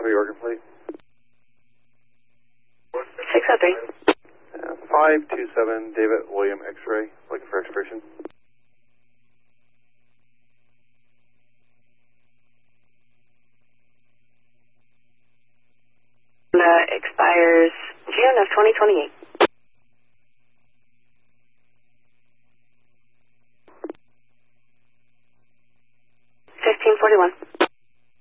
3 Oregon, please. 603. 527 David William X-ray, looking for expiration. Expires June of 2028. 1541.